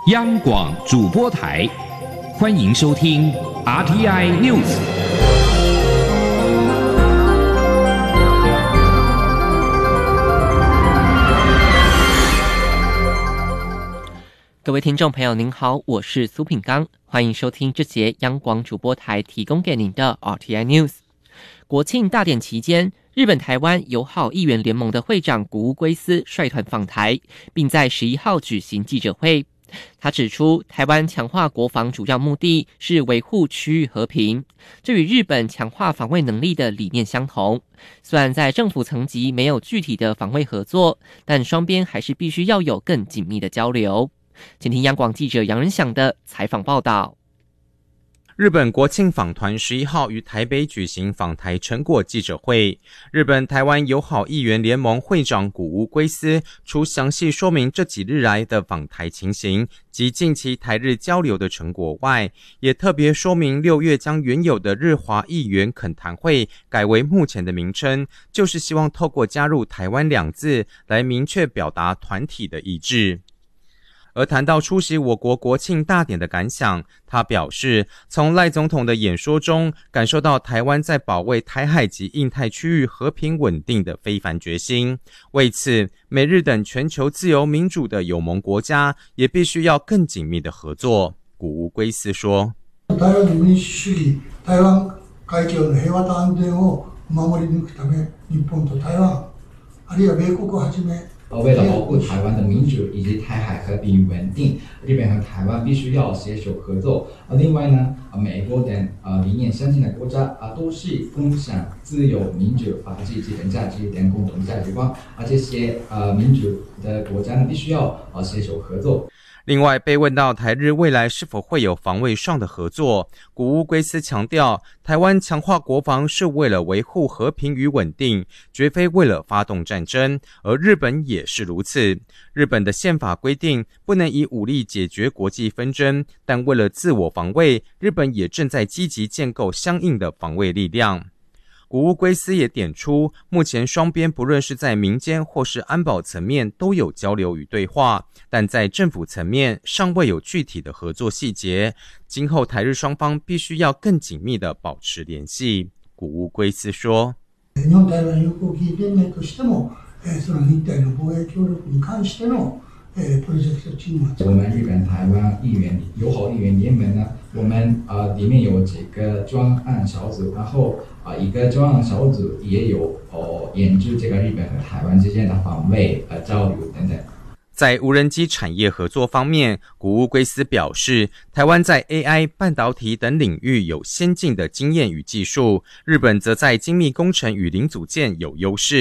央广主播台，欢迎收听 RTI News。 各位听众朋友您好，我是苏品刚，欢迎收听这节央广主播台提供给您的 RTI News。 国庆大典期间，日本台湾友好议员联盟的会长谷屋圭司率团访台，并在11号举行记者会。他指出，台湾强化国防主要目的是维护区域和平，这与日本强化防卫能力的理念相同。虽然在政府层级没有具体的防卫合作，但双边还是必须要有更紧密的交流。请听央广记者杨仁祥的采访报道。 日本国庆访团11号于台北举行访台成果记者会，日本台湾友好议员联盟会长谷屋圭司除详细说明这几日来的访台情形及近期台日交流的成果外，也特别说明6月将原有的日华议员恳谈会改为目前的名称，就是希望透过加入台湾2字来明确表达团体的一致。而谈到出席我国国庆大典的感想，他表示，从赖总统的演说中感受到台湾在保卫台海及印太区域和平稳定的非凡决心。为此，美日等全球自由民主的友盟国家也必须要更紧密的合作。谷屋圭司说， 台湾民主主義、台湾海峡の平和と安全を守り抜くため、日本と台湾、あるいは米国をはじめ为了保护台湾的民主以及台海和平与稳定，日本和台湾必须要携手合作。另外呢，美国等理念相近的国家都是共享自由、民主、法治、基本价值等共同价值观，这些民主的国家呢，必须要携手合作。 另外，被问到台日未来是否会有防卫上的合作，谷屋圭司强调，台湾强化国防是为了维护和平与稳定，绝非为了发动战争，而日本也是如此。日本的宪法规定不能以武力解决国际纷争，但为了自我防卫，日本也正在积极建构相应的防卫力量。谷屋圭司也点出，目前双边不论是在民间或是安保层面都有交流与对话，但在政府层面尚未有具体的合作细节，今后台日双方必须要更紧密地保持联系。谷屋圭司说， 日本台湾友好議員連盟としても、その日台の防衛協力に関してのプロジェクトチーム。 我们日本台湾友好议员联盟呢，我们里面有几个专案小组，然后一个专案小组也有研究这个日本和台湾之间的防卫交流等等。 在无人机产业合作方面，谷屋圭司表示，台湾在 AI、半导体等领域有先进的经验与技术，日本则在精密工程与零组件有优势。